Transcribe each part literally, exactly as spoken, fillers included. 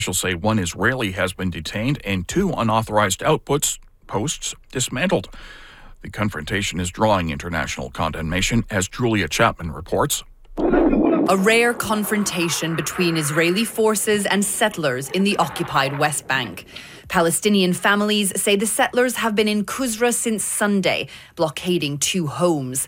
Officials say one Israeli has been detained and two unauthorized outputs posts dismantled. The confrontation is drawing international condemnation, as Julia Chapman reports. A rare confrontation between Israeli forces and settlers in the occupied West Bank. Palestinian families say the settlers have been in Qusra since Sunday, blockading two homes.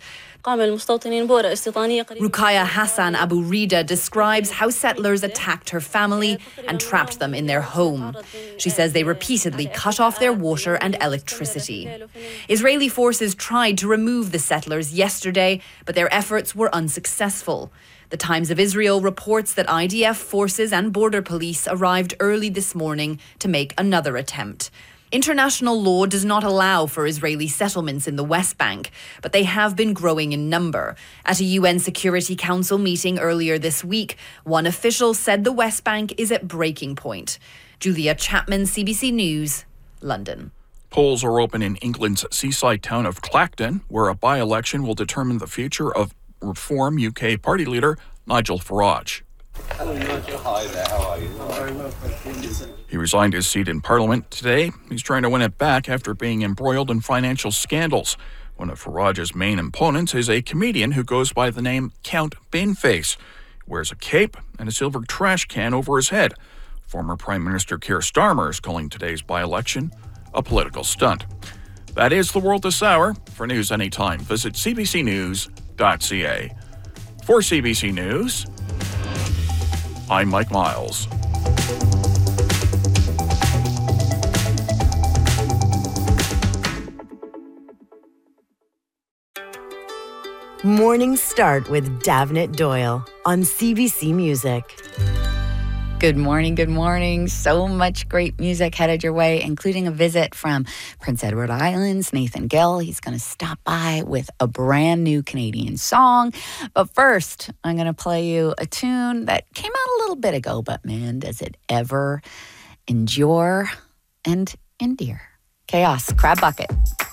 Ruqayya Hassan Abu Rida describes how settlers attacked her family and trapped them in their home. She says they repeatedly cut off their water and electricity. Israeli forces tried to remove the settlers yesterday, but their efforts were unsuccessful. The Times of Israel reports that I D F forces and border police arrived early this morning to make another attempt. International law does not allow for Israeli settlements in the West Bank, but they have been growing in number. At a U N Security Council meeting earlier this week, one official said the West Bank is at breaking point. Julia Chapman, C B C News, London. Polls are open in England's seaside town of Clacton, where a by-election will determine the future of Reform U K party leader Nigel Farage. Hello, Nigel. Hi there. How are you? Very well, thank you. He resigned his seat in Parliament today. He's trying to win it back after being embroiled in financial scandals. One of Farage's main opponents is a comedian who goes by the name Count Baneface. He wears a cape and a silver trash can over his head. Former Prime Minister Keir Starmer is calling today's by-election a political stunt. That is the world this hour. For news anytime, visit c b c news dot c a. For C B C News, I'm Mike Miles. Mornings start with Davnit Doyle on C B C Music. Good morning, good morning. So much great music headed your way, including a visit from Prince Edward Island's Nathan Gill. He's going to stop by with a brand new Canadian song. But first, I'm going to play you a tune that came out a little bit ago, but man, does it ever endure and endear. Chaos, Crab Bucket.